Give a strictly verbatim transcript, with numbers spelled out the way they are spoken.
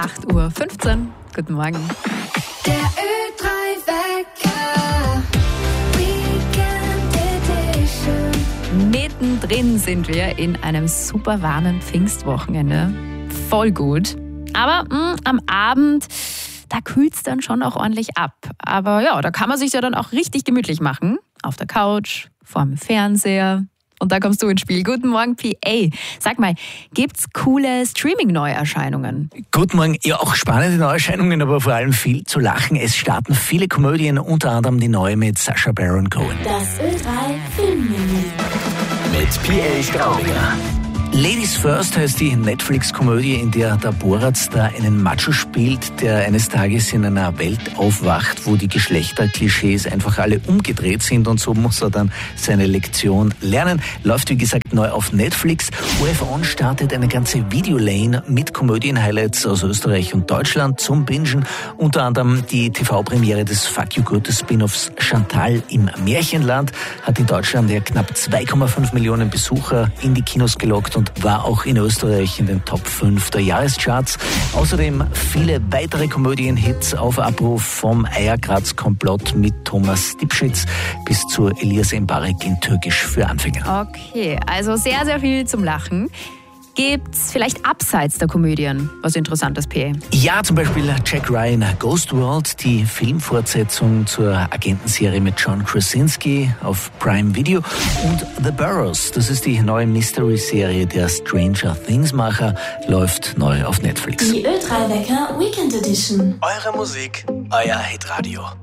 acht Uhr fünfzehn. Guten Morgen. Der Ö drei Wecker, Weekend Edition. Mittendrin sind wir in einem super warmen Pfingstwochenende. Voll gut. Aber mh, am Abend, da kühlt es dann schon auch ordentlich ab. Aber ja, da kann man sich ja dann auch richtig gemütlich machen. Auf der Couch, vorm Fernseher. Und da kommst du ins Spiel. Guten Morgen, P A. Sag mal, gibt's coole Streaming-Neuerscheinungen? Guten Morgen. Ja, auch spannende Neuerscheinungen, aber vor allem viel zu lachen. Es starten viele Komödien, unter anderem die neue mit Sacha Baron Cohen. Das Ö drei Filmmenü. Mit P A Straubinger. Ladies First heißt die Netflix-Komödie, in der der Borat-Star einen Macho spielt, der eines Tages in einer Welt aufwacht, wo die Geschlechterklischees einfach alle umgedreht sind, und so muss er dann seine Lektion lernen. Läuft, wie gesagt, neu auf Netflix. O F On startet eine ganze Videolane mit Komödien-Highlights aus Österreich und Deutschland zum Bingen. Unter anderem die T V-Premiere des Fuck You Goethe Spin-offs Chantal im Märchenland hat in Deutschland ja knapp zwei Komma fünf Millionen Besucher in die Kinos gelockt und war auch in Österreich in den Top fünf der Jahrescharts. Außerdem viele weitere Komödienhits auf Abruf, vom Eierkratz-Komplott mit Thomas Dipschitz bis zu Elias Mbarek in Türkisch für Anfänger. Okay, also sehr, sehr viel zum Lachen. Gibt's vielleicht abseits der Komödien was Interessantes, P A? Ja, zum Beispiel Jack Ryan, Ghost World, die Filmfortsetzung zur Agentenserie mit John Krasinski auf Prime Video, und The Burrows, das ist die neue Mystery-Serie der Stranger Things-Macher, läuft neu auf Netflix. Die Ö drei Wecker Weekend Edition. Eure Musik, euer Hitradio.